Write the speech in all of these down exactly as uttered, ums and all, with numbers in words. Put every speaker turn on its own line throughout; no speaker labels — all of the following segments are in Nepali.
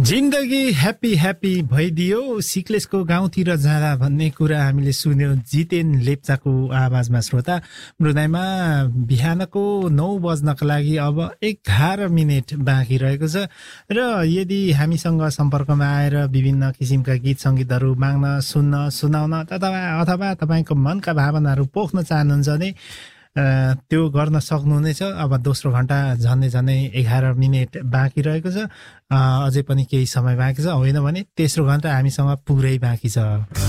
जिन्दगी ह्याप्पी ह्याप्पी भइदियो सिक्लेसको गाउँतिर जाँदा भन्ने कुरा हामीले सुन्यौं जितेन लेप्चाको आवाजमा। श्रोता मृदयमा बिहानको नौ बज्नको लागि अब एघार मिनट बाँकी रहेको छ र यदि हामीसँग सम्पर्कमा आएर विभिन्न किसिमका गीत सङ्गीतहरू माग्न सुन्न सुनाउन अथवा अथवा तपाईँको मनका भावनाहरू पोख्न चाहनुहुन्छ भने त्यो गर्न सक्नुहुनेछ। अब दोस्रो घण्टा झन्डै झन्डै एघार मिनट बाँकी रहेको छ, अझै पनि केही समय बाँकी छ, होइन भने तेस्रो घण्टा हामीसँग पुरै बाँकी छ।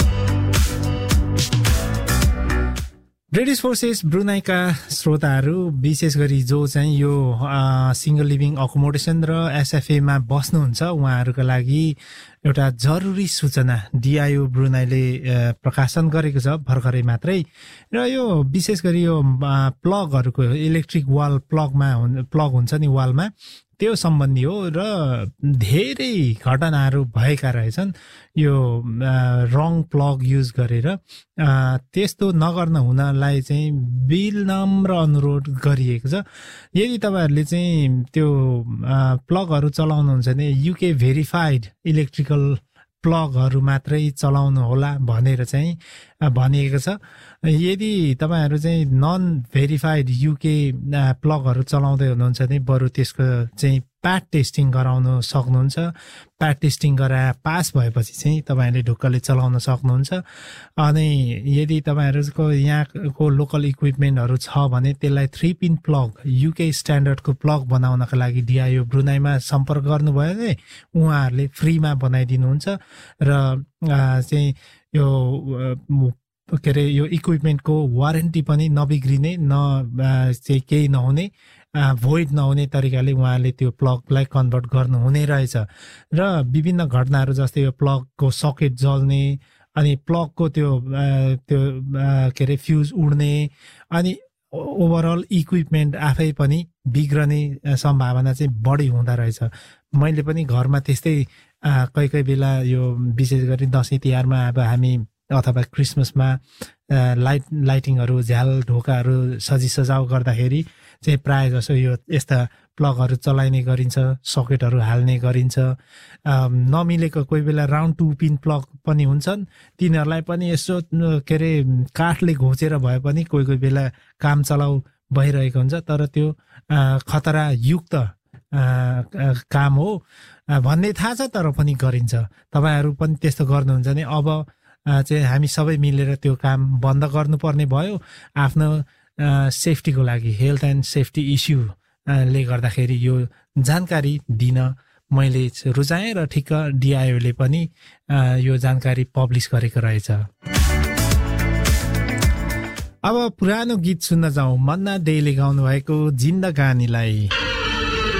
ब्रिटिस फोर्सेस ब्रुनाईका श्रोताहरू विशेष गरी जो चाहिँ यो सिंगल लिभिङ अकोमोडेसन र एसएफएमा बस्नुहुन्छ उहाँहरूका लागि एउटा जरुरी सूचना डिआइओ ब्रुनाईले प्रकाशन गरेको छ भर्खरै मात्रै। र यो विशेष गरी यो प्लगहरूको इलेक्ट्रिक वाल प्लगमा प्लग हुन्छ नि वालमा, त्यो सम्बन्धी हो र धेरै घटनाहरू भएका रहेछन् यो रङ प्लग युज गरेर। त्यस्तो नगर्न हुनलाई चाहिँ विनम्र अनुरोध गरिएको छ। यदि तपाईँहरूले चाहिँ त्यो प्लगहरू चलाउनुहुन्छ भने युके भेरिफाइड इलेक्ट्रिकल प्लगहरू मात्रै चलाउनु होला भनेर चाहिँ भनिएको छ। यदि तपाईँहरू चाहिँ नन भेरिफाइड युके प्लगहरू चलाउँदै हुनुहुन्छ भने बरु त्यसको चाहिँ प्याट टेस्टिङ गराउन सक्नुहुन्छ। प्याट टेस्टिङ गराए पास भएपछि चाहिँ तपाईँहरूले ढुक्कले चलाउन सक्नुहुन्छ। अनि यदि तपाईँहरूको यहाँको लोकल इक्विपमेन्टहरू छ भने त्यसलाई three pin plug UK स्ट्यान्डर्डको plug बनाउनका लागि डिआइओ ब्रुनाईमा सम्पर्क गर्नुभयो भने उहाँहरूले फ्रीमा बनाइदिनुहुन्छ र चाहिँ यो के अरे यो इक्विपमेन्टको वारेन्टी पनि नबिग्रिने न चाहिँ केही नहुने भोइड नहुने तरिकाले उहाँले त्यो प्लगलाई कन्भर्ट गर्नुहुने रहेछ। र विभिन्न घटनाहरू जस्तै यो प्लगको सकेट जल्ने अनि प्लगको त्यो त्यो के अरे फ्युज उड्ने अनि ओभरअल इक्विपमेन्ट आफै पनि बिग्रने सम्भावना चाहिँ बढी हुँदो रहेछ। मैले पनि घरमा त्यस्तै कोही कोही बेला यो विशेष गरी दसैँ तिहारमा अब हामी अथवा क्रिसमसमा लाइट लाइटिङहरू झ्याल ढोकाहरू सजी सजाउ गर्दाखेरि चाहिँ प्राय जसो यो यस्ता प्लगहरू चलाइने गरिन्छ, सकेटहरू हाल्ने गरिन्छ। नमिलेको कोही बेला राउन्ड टू पिन प्लग पनि हुन्छन्, तिनीहरूलाई पनि यसो के अरे काठले घोचेर भए पनि कोही कोही बेला काम चलाउ भइरहेको हुन्छ। तर त्यो खतरायुक्त काम हो भन्ने थाहा छ, तर पनि गरिन्छ। तपाईँहरू पनि त्यस्तो गर्नुहुन्छ भने अब चाहिँ हामी सबै मिलेर त्यो काम बन्द गर्नुपर्ने भयो आफ्नो सेफ्टीको लागि। हेल्थ एन्ड सेफ्टी इस्युले गर्दाखेरि यो जानकारी दिन मैले रुचाएँ र ठिक्क डिआइओले पनि यो जानकारी पब्लिस गरेको रहेछ। अब पुरानो गीत सुन्न जाउँ। मन्ना देले गाउनु भएको जिन्दगानीलाई।